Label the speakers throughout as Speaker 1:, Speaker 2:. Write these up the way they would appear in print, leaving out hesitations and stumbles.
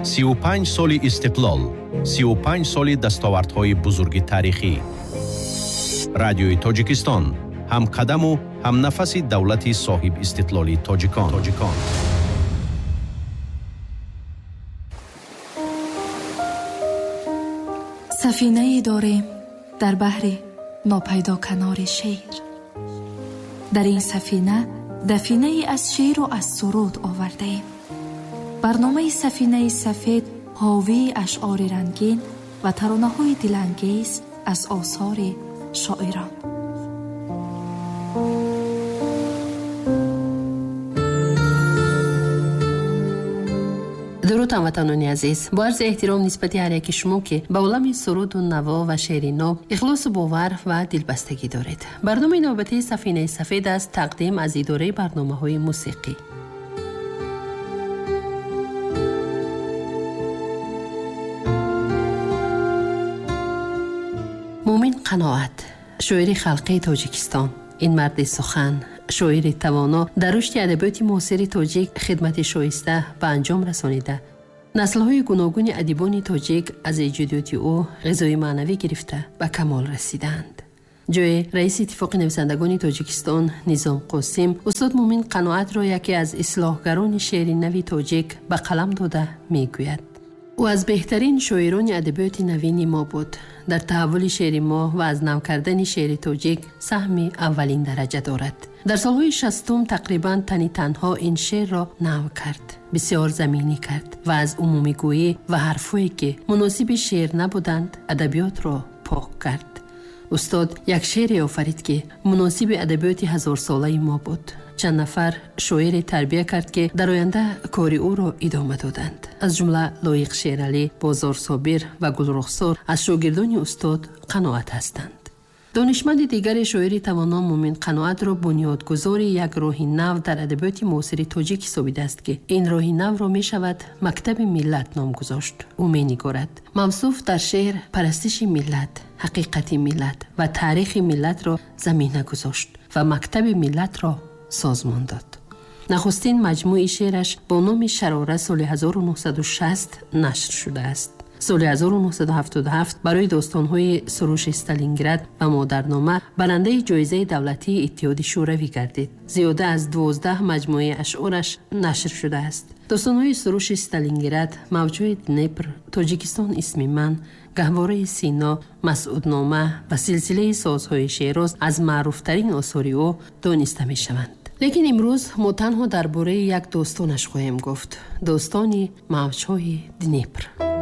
Speaker 1: 35 соли истиқлол, 35 соли дастовардҳои бузурги таърихӣ. радиои Тоҷикистон, ҳам қадаму ҳам нафаси давлати соҳиб истиқлоли тоҷикон.
Speaker 2: сафинаи дорем дар баҳри нопайдоканори шеър. дар ин сафина дафинае аз шеъру аз суруд овардаем. барномаи сафинаи сафед ҳовии ашъори рангин ва таронаҳои дилангез аз осори шоирон.
Speaker 3: дуруд ҳамватанони азиз, бо арзи эҳтиром нисбати ҳар яки шумо ки ба олами суруду наво ва шеъри ноб ихлосу бовар ва дилбастагӣ доред. барномаи навбатии сафинаи сафед аст, тақдим аз идораи барномаҳои мусиқӣ. муъмин қаноат, шоири халқии Тоҷикистон. ин марди сухан, шоири тавоно дар рушди адабиёти муосири тоҷик хидмати шоиста ба анҷом расонида, наслҳои гуногуни адибони тоҷик аз эҷодиёти ӯ ғизои маънавӣ гирифта ба камол расиданд. ҷои раиси иттифоқи нависандагони Тоҷикистон Низом Қосим устод Муъмин Қаноатро яке аз ислоҳгарони шеъри нави тоҷик ба қалам дода мегӯяд. ӯ аз беҳтарин шоирони адабиёти навини мо буд. дар таҳаввули шеъри мо ва аз нав кардани шеъри тоҷик саҳми аввалин дараҷа дорад. дар солҳои 60 тақрибан тани танҳо ин шеърро нав кард, бисёр заминӣ кард ва аз умумигӯӣ ва ҳарфҳое ки муносиби шеър набуданд адабиётро пок кард. устод як шеъре офарид ки муносиби адабиёти ҳазорсолаи мо буд. чанд нафар шоире тарбия кард ки дар оянда кори ӯро идома доданд. аз ҷумла Лоиқ Шералӣ, Бозор Собир ва Гулрухсор аз шогирдони устод Қаноат ҳастанд. донишманди дигари шоири тавоно Муъмин Қаноатро бунёдгузори як роҳи нав дар адабиёти муосири тоҷик ҳисобидааст ки ин роҳи навро мешавад мактаби миллат ном гузошт. ӯ менигорад мавсуф дар шеър парастиши миллат, ҳақиқати миллат ва таърихи миллатро замина гузошт ва мактаби миллатро созмон дод. нахустин маҷмӯи шеъраш бо номи Шарора соли 1960 нашр шудааст. соли 1977 барои достонҳои суруши Сталинград ва Модарнома барандаи ҷоизаи давлатии Иттиҳоди Шӯравӣ гардид. зиёда аз 12 маҷмӯи ашъораш нашр шудааст. достонҳои суруши Сталинград, Мавҷҳои Днепр, Тоҷикистон исми ман, Гаҳвораи Сино, Масъуднома ва силсилаи созҳои Шероз аз маъруфтарин осори ӯ дониста мешаванд. лекин имрӯз мо танҳо дар бораи як достонаш хоҳем гуфт, достони Мавҷҳои Днепр.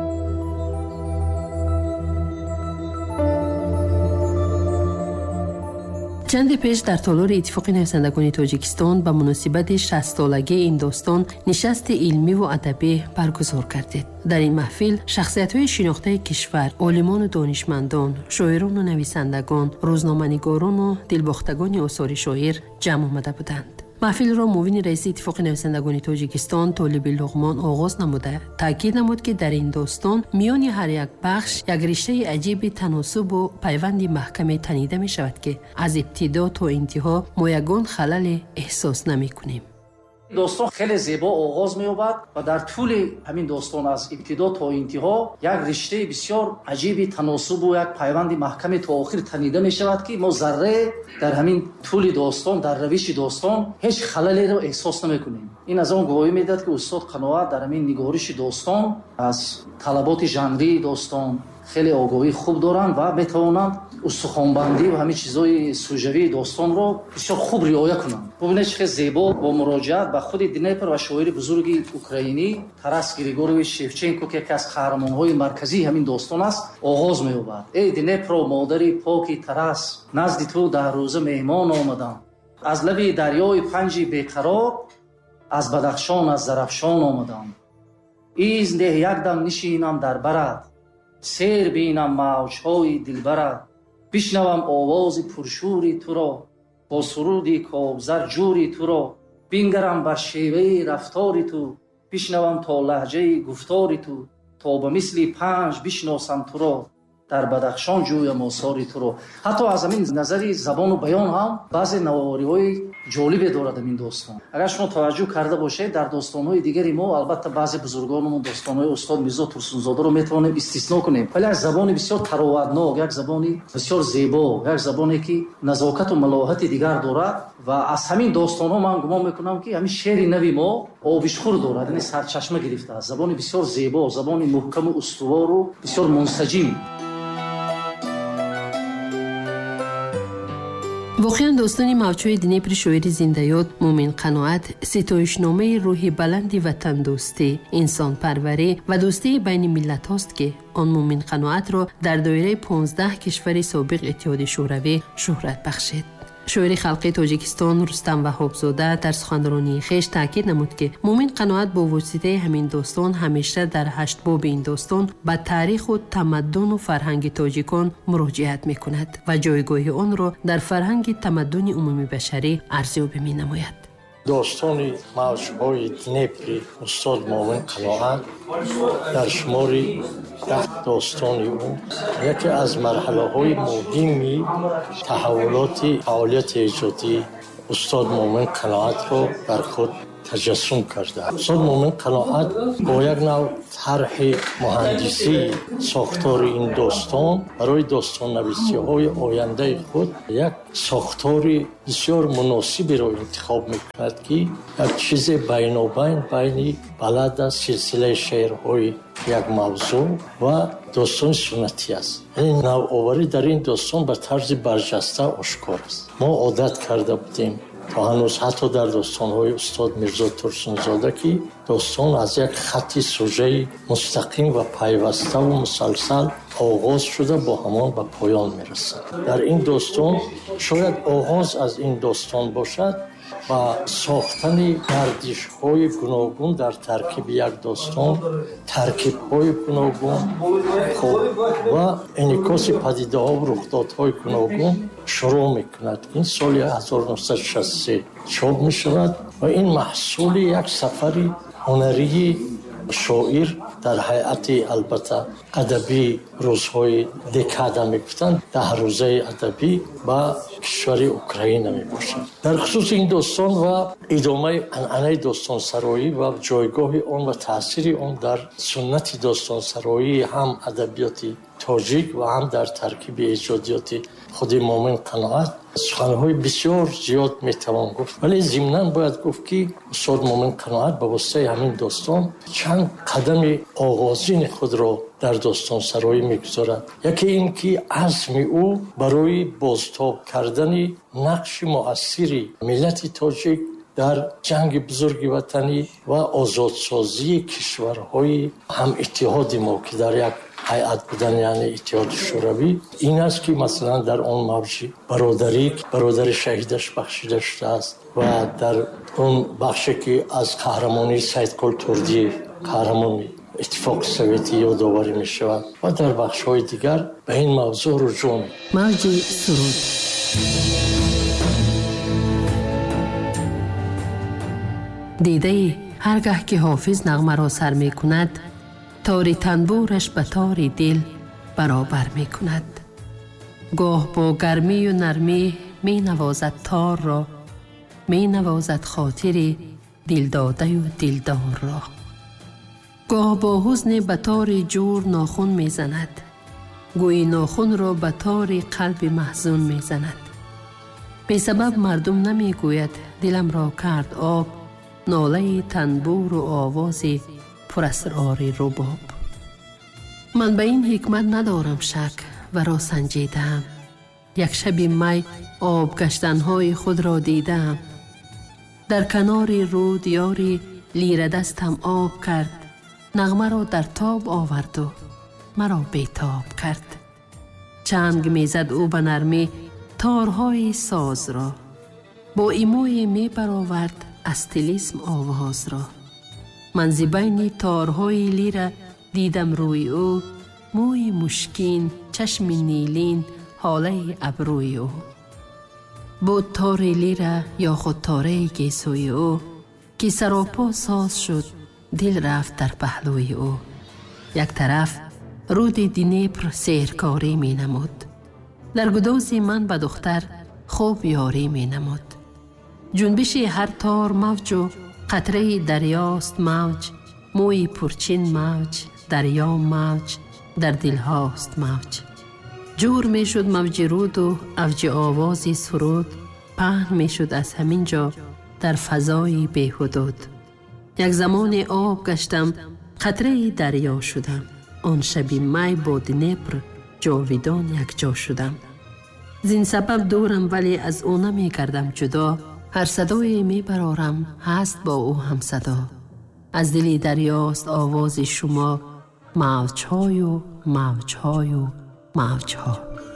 Speaker 3: чанде пеш дар толори иттифоқи нависандагони Тоҷикистон ба муносибати 60-солагии ин достон нишасти илмиву адабӣ баргузор гардид. дар ин маҳфил шахсиятҳои шинохтаи кишвар, олимону донишмандон, шоирону нависандагон, рӯзноманигорону дилбохтагони осори шоир ҷамъ омада буданд. маҳфилро муовини раиси иттифоқи нависандагони Тоҷикистон Толиби Луғмон оғоз намуда таъкид намуд ки дар ин достон миёни ҳар як бахш як риштаи аҷиби таносубу пайванди маҳкаме танида мешавад ки аз ибтидо то интиҳо мо ягон халале эҳсос намекунем.
Speaker 4: достон хеле зебо оғоз меёбад ва дар тӯли ҳамин достон аз ибтидо то интиҳо як риштаи бисёр аҷиби таносубу як пайванди маҳкаме то охир танида мешавад ки мо зарре дар ҳамин тӯли достон, дар равиши достон ҳеҷ халалеро эҳсос намекунем. ин аз он гувоҳӣ медиҳад ки устод Қаноат дар ҳамин нигориши достон аз талаботи жанрии достон хеле огоҳӣ хуб доранд ва метавонанд устухонбандӣ ва ҳамин чизҳои сӯжавии достонро бисёр хуб риоя кунанд. бубинед чӣ хеле зебо бо муроҷиат ба худи Днепр ва шоири бузурги украинӣ Тарас Григорьевич Шевченко ки яке аз қаҳрамонҳои марказии ҳамин достон аст оғоз меёбад. эй Днепро модари поки Тарас, назди ту дар рӯза меҳмон омадам. аз лаби дарёи панҷи беқарор, аз Бадахшон аз Зарафшон омадам. из деҳ якдам нишинам дар барат, сер бинам мавҷҳои дилбарат. бишнавам овози пуршӯри туро, бо суруди кобзар ҷӯри туро. бингарам ба шеваи рафтори ту, бишнавам то лаҳҷаи гуфтори ту. то ба мисли панҷ бишносам туро, дар Бадахшон ҷӯям осори туро. ҳатто аз ҳамин назари забону баён ҳам баъзе навориҳои ҷолибе дорад ин достон. агар шумо таваҷҷӯҳ карда бошед, дар достонҳои дигари мо албатта баъзе бузургонмон достонҳои устод Мирзо Турсунзодаро метавонем истисно кунем, вале як забони бисёр тароватнок, як забони бисёр зебо, як забоне ки назокату малоҳати дигар дорад ва аз ҳамин достонҳо ман гумон мекунам ки ҳамин шеъри нави мо обишхӯр дорад, яъне сарчашма гирифтааст. забони бисёр зебо, забони муҳкаму устувору бисёр мунсаҷим.
Speaker 3: воқеан достони мавҷҳои Днепри шоири зиндаёд Муъмин Қаноат ситоишномаи рӯҳи баланди ватандӯстӣ, инсонпарварӣ ва дӯстии байни миллатҳост ки он Муъмин Қаноатро дар доираи 15 кишвари собиқ иттиҳоди шӯравӣ шӯҳрат бахшид. шоири халқи Тоҷикистон Рустам Ваҳобзода дар суханронии хеш таъкид намуд ки Муъмин Қаноат бо воситаи ҳамин достон ҳамеша дар ҳаштбоби ин достон ба таъриху тамаддуну фарҳанги тоҷикон муроҷиат мекунад ва ҷойгоҳи онро дар фарҳанги тамаддуни умуми башарӣ арзёбӣ менамояд.
Speaker 5: достони мавҷҳои Днепри устод Муъмин Қаноат дар шумори 10 достони ӯ яке аз марҳалаҳои муҳими таҳаввулоти фаъолияти эҷодии устод Муъмин Қаноатро дар худ таҷассум кардааст. устод Муъмин Қаноат бо як нав тарҳи муҳандисии сохтори ин достон барои достоннависиҳои ояндаи худ як сохтори бисёр муносиберо интихоб мекунад ки як чизе байнобайн байни балад аз силсилаи шеърҳои як мавзӯъ ва достони суннатӣ аст. яъне навоварӣ дар ин достон ба тарзи барҷаста ошкор аст. мо одат карда будем то ҳанӯз ҳатто дар достонҳои устод Мирзо Турсунзода ки достон аз як хатти сӯжаи мустақим ва пайваставу мусалсал оғоз шуда бо ҳамон ба поён мерасад. дар ин достон шояд оғоз аз ин достон бошад ва сохтани гардишҳои гуногун дар таркиби як достон, таркибҳои гуногун ва инъикоси падидаҳо рухдодҳои гуногун шурӯъ мекунад. ин соли 1963 чоп мешавад ва ин маҳсули як сафари ҳунарии шоир дар ҳайати албатта адабии рӯзҳои декада мегуфтанд, 10 рӯзаи адабӣ ба кишвари Украина мебошад. дар хусуси ин достон ва идомаи анъанаи достонсароӣ ва ҷойгоҳи он ва таъсири он дар суннати достонсароии ҳам адабиёти тоҷик ва ҳам дар таркиби эҷодиёти худи Муъмин Қаноат суханҳои бисёр зиёд метавон гуфт, вале зимнан бояд гуфт ки устод Муъмин Қаноат ба воситаи ҳамин достон чанд қадами оғозини худро дар достонсароӣ мегузорад. яке ин ки азми ӯ барои бозтоб кардани нақши муассири миллати тоҷик дар ҷанги бузурги ватанӣ ва озодсозии кишварҳои ҳамиттиҳоди мо ки дар як ҳайат будан, яъне иттиҳоди шӯравӣ, ин аст ки масалан дар он мавҷи бародари шаҳидаш бахшида шудааст ва дар он бахше ки аз қаҳрамонии Саидқул Турдиев, қаҳрамони иттифоқи советӣ ёдоварӣ мешавад ва дар бахшҳои дигар ба ин мавзӯъ руҷӯъ мекунад.
Speaker 3: мавҷи суруд. дидаи ҳар гаҳ ки ҳофиз нағмаро сар мекунад, тори танбураш ба тори дил баробар мекунад. гоҳ бо гармию нармӣ менавозад торро, менавозад хотири дилдодаю дилдорро. гоҳ бо ҳузне ба тори ҷур нохун мезанад, гӯи нохунро ба тори қалби маҳзун мезанад. бесабаб мардум намегӯяд диламро кард об, нолаи танбуру овози пурасрори рубоб. ман ба ин ҳикмат надорам шак ва ро санҷидаам. як шаби май об гаштанҳои худро дидаам. дар канори руд ёри лирадастам об кард, нағмаро дар тоб оварду маро бетоб кард. чанг мезад ӯ ба нармӣ торҳои созро, бо имое мебаровард астилисм овозро. ман зи байни торҳои лира дидам рӯи ӯ, мӯи мушкин, чашми нилин, ҳолаи абрӯи ӯ. буд тори лира ё худ тораи гесӯи ӯ, ки саропо соз шуд, дил рафт дар паҳлӯи ӯ. як тараф رود دنیپر سحرکاری می نمود. در گدازی من به دختر خوب یاری می نمود. جنبش هر تار موج و قطره دریاست موج، موی پرچین موج، دریا موج، در دلهاست موج. جور می شد موج رود و اوج آوازی سرود، پهن می شد از همین جا در فضای بی‌حدود. یک زمان آب گشتم، قطره دریا شدم. آن شبی می با دنیپر جاویدان یک جا شدم. زین سبب دورم ولی از او نمی کردم جدا. هر صدای می برارم هست با او هم صدا. از دلی دریاست آواز شما، موج‌های و موج‌های و موج‌ها.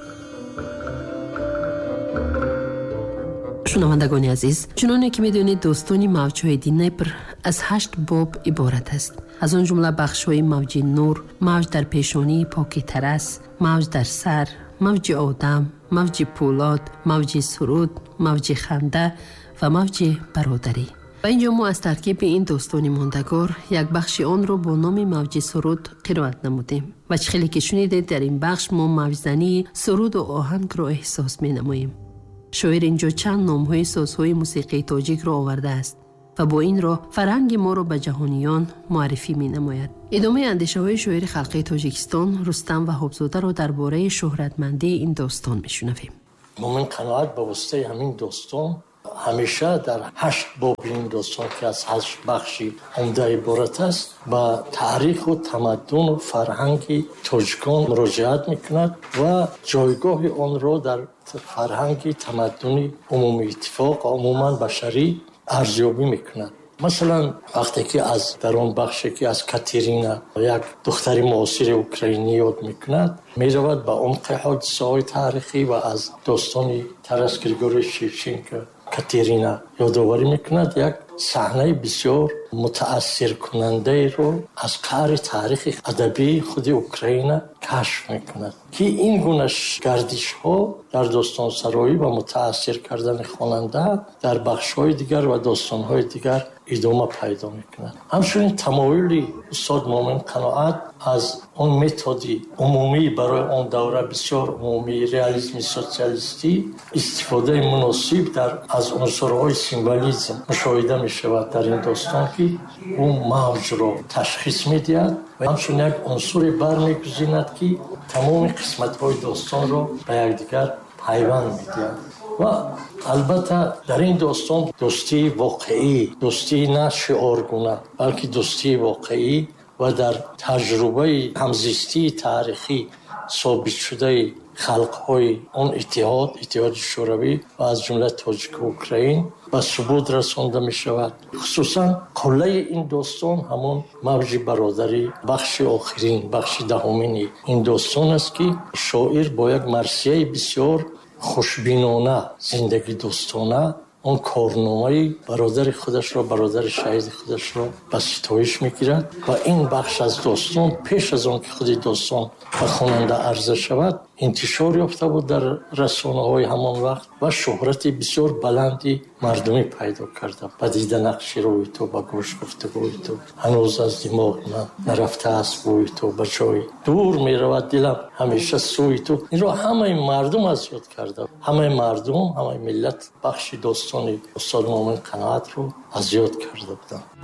Speaker 3: شنوندگان عزیز، چنانه که میدونید داستان موج‌های دنیپر از 8 باب عبارت است. از آن جمله بخش‌های موج نور، موج در پیشانی پاکی ترس، موج در سر، موج آدم، موج پولاد، موج سرود، موج خنده و موج برادری. و اینجا ما از ترکیب این داستان ماندگار یک بخش آن را با نام موج سرود قرائت نمودیم. و خیلی که شنیدید در این بخش ما موجزنی سرود و آهنگ را احساس می نماییم. شاعر اینجا چند نام‌های سازهای موسیقی تاجیک را آورده است و با این را فرهنگ ما را به جهانیان معرفی می نماید. ادامه اندیشه‌های شاعر خلقی تاجیکستان رستم وهابزاده را درباره شهرتمندی این داستان می‌شنویم.
Speaker 5: مومن قناعت به واسطه همین داستان همیشه در 8 باب این داستان که از 8 بخشی عمده عبارت است با تاریخ و تمدن و فرهنگ تاجیکان مراجعت میکند و جایگاه آن را در فرهنگ تمدن عمومی اتفاق عموما بشری ارزیابی میکند. مثلا وقتی که از در اون بخشی که از کاترینا یک دختری معاصر اوکراینی یاد میکند میرود به عمق حادثه‌های تاریخی و از داستان تارас گریگوری شیوچنکو کاترینا یادآوری میکند. یک صحنه بسیار متاثر کننده رو از قعر تاریخ ادبی خود اوکراین کشف میکند که این گونه گردش ها در داستان سرایی و متاثر کردن خواننده در بخش های دیگر و داستان های دیگر ادامه پیدا میکند. همچنین تمایلی استاد مومن قناعت از اون متدی عمومی برای اون دوره بسیار عمومی ریالیسم سوسیالیستی استفاده مناسب در از عنصرهای سیمبولیسم مشاهده میشود در این داستان که اون موج رو تشخیص میدهد و همچنین یک عنصر برمیگزیند که تمام قسمت های داستان رو به یکدیگر پیوند میدهد. و البته در این داستان دوستی واقعی، دوستی نه شعارگونه بلکه دوستی واقعی و در تجربه همزیستی تاریخی ثابت شده خلق‌های اون اتحاد شوروی و از جمله تاجیک و اوکراین به ثبوت رسانده می شود. خصوصا قله این داستان همون موج برادری بخش آخرین بخش دهمین این داستان است که شاعر با یک مرثیه بسیار خوشبینانه زندگی دوستانه اون کارنامه برادر خودش را برادر شهید خودش را به ستایش میگیرد و این بخش از داستان پیش از آن که خود داستان به خواننده عرضه شود انتشار یافته بود در رسانه‌های همان وقت و شهرت بسیار بلندی مردمی پیدا کرده. به دیدن نقش روی تو، به گوش گفتگوی تو، هنوز از دماغ من نرفته است بوی تو، به جای دور می رود دلم همیشه سوی تو. این را همه مردم از یاد کرده. همه مردم، همه ملت بخشی داستان استاد مومن قناعت رو از یاد کرده بودند.